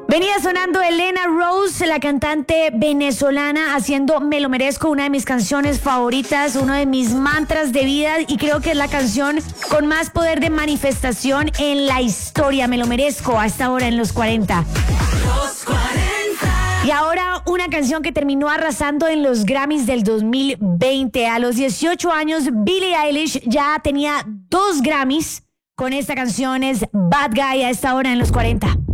Venía sonando Elena Rose, la cantante venezolana, haciendo Me lo merezco, una de mis canciones favoritas, uno de mis mantras de vida, y creo que es la canción con más poder de manifestación en la historia. Me lo merezco a esta hora en los 40. Y ahora una canción que terminó arrasando en los Grammys del 2020. A los 18 años, Billie Eilish ya tenía 2 Grammys. Con esta canción es Bad Guy a esta hora en los 40.